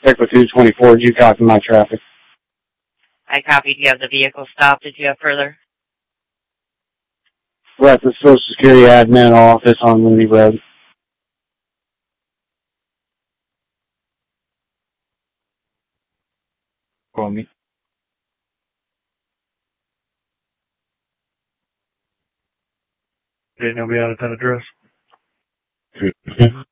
Echo 224, you copy my traffic. I copied. You have the vehicle stopped. Did you have further? We're at the Social Security admin office on Mooney Road. Call me. Didn't nobody out of that address?